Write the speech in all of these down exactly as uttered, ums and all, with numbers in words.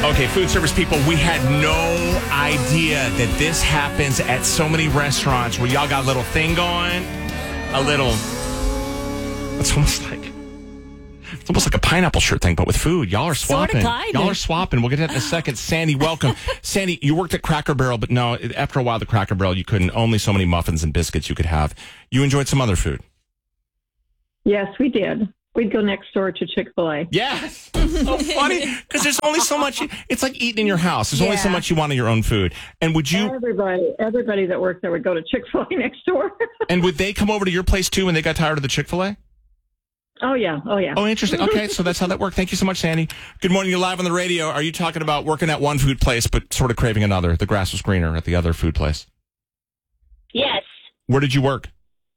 Okay, food service people, we had no idea that this happens at so many restaurants where y'all got a little thing going. A little, it's almost like, it's almost like a pineapple shirt thing, but with food. Y'all are swapping. Sort of, kind of. Y'all are swapping. We'll get to that in a second. Sandy, welcome. Sandy, you worked at Cracker Barrel, but no, after a while, the Cracker Barrel, you couldn't, only so many muffins and biscuits you could have. You enjoyed some other food. Yes, we did. We'd go next door to Chick-fil-A. Yes. So funny because there's only so much. It's like eating in your house. There's only so Yeah. much you want of your own food. And would you? Everybody, everybody that worked there would go to Chick-fil-A next door. And would they come over to your place too when they got tired of the Chick-fil-A? Oh, yeah. Oh, yeah. Oh, interesting. Okay, so that's how that worked. Thank you so much, Sandy. Good morning. You're live on the radio. Are you talking about working at one food place but sort of craving another? The grass was greener at the other food place. Yes. Where did you work?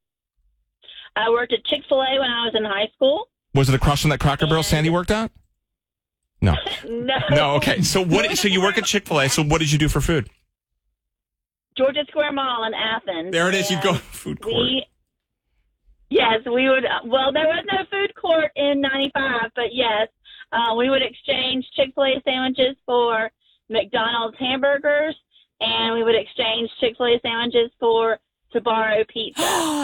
I worked at Chick-fil-A when I was in high school. Was it across from that Cracker Barrel Sandy worked at? No. No. No. Okay. So what? So you work at Chick-fil-A. So what did you do for food? Georgia Square Mall in Athens. There it is. You And go food court. We, yes, we would. Well, there was no food court in ninety-five, but yes, uh, we would exchange Chick-fil-A sandwiches for McDonald's hamburgers, and we would exchange Chick-fil-A sandwiches for Sbarro pizza.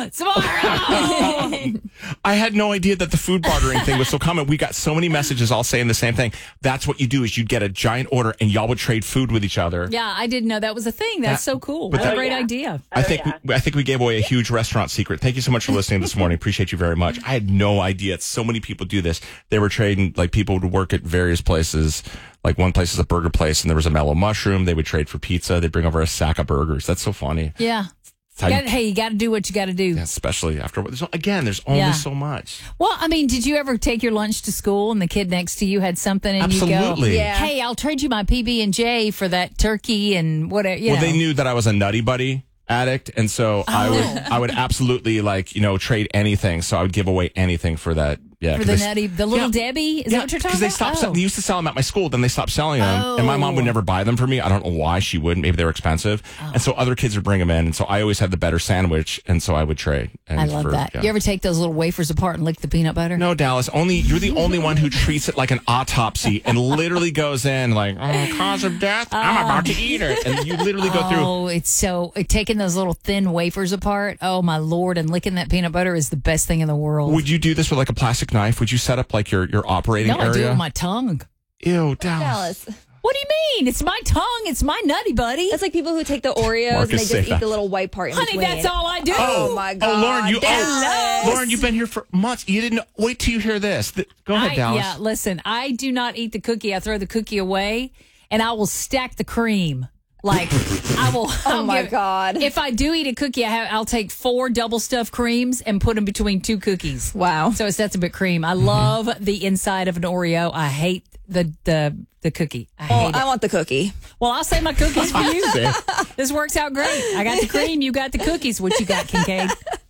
Tomorrow. I had no idea that the food bartering thing was so common. We got so many messages all saying the same thing. That's what you do is you'd get a giant order and y'all would trade food with each other. Yeah, I didn't know that was a thing. That's That- so cool. but What a that- great Oh, yeah. idea. I Oh, think yeah. we, I think we gave away a huge restaurant secret. Thank you so much for listening this morning. Appreciate you very much. I had no idea. So many people do this. They were trading, like people would work at various places. Like one place is a burger place and there was a mellow mushroom. They would trade for pizza. They'd bring over a sack of burgers. That's so funny. Yeah. It's how You you- gotta- hey, you got to do what you got to do. yeah, especially after, there's, again, there's only Yeah. so much. Well, I mean, did you ever take your lunch to school and the kid next to you had something and you Absolutely. go, Yeah. hey, I'll trade you my P B and J for that turkey and whatever. You Well, know. they knew that I was a Nutty Buddy addict, and so I would Oh. I would absolutely like you know trade anything. So I would give away anything for that. Yeah, For 'cause the they- nutty, the little Yeah. Debbie? Is yeah, that what you're talking because they about? stopped. Oh. sell- They used to sell them at my school, then they stopped selling them, and my mom would Oh. never buy them for me. I don't know why she wouldn't. Maybe they were expensive, and so other kids would bring them in, and so I always had the better sandwich, and so I would trade. And I love for- that. yeah. You ever take those little wafers apart and lick the peanut butter? No, Dallas. Only you're the only one who treats it like an autopsy and literally goes in like, oh, cause of death. I'm about to eat it, and you literally go through. Oh, it's so it, taking those little thin wafers apart. Oh my lord! And licking that peanut butter is the best thing in the world. Would you do this with like a plastic knife? Would you set up like your, your operating no, area? I do it with my tongue. Ew, Dallas. Dallas. What do you mean? It's my tongue. It's my nutty buddy. That's like people who take the Oreos Marcus, and they just say eat that. the little white part in Honey, between. that's all I do. Oh, my God. Oh, Lauren, you Dallas. oh, Lauren, you've been here for months. You didn't wait till you hear this. Th- Go ahead, I, Dallas. Yeah, listen, I do not eat the cookie. I throw the cookie away, and I will stack the cream. Like I will. Oh, my God. If I do eat a cookie, I have, I'll take four double stuffed creams and put them between two cookies. Wow. So it's that's a bit cream. I love the inside of an Oreo. I hate the the the cookie. I Oh, hate I it. want the cookie. Well, I'll save my cookies for you. See? This works out great. I got the cream. You got the cookies. What you got, Kincaid?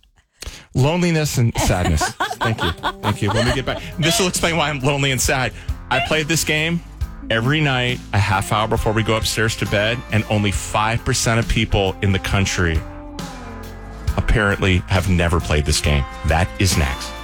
Loneliness and sadness. Thank you. Thank you. When we get back, this will explain why I'm lonely and sad. I played this game every night, a half hour before we go upstairs to bed, and only five percent of people in the country apparently have never played this game. That is next.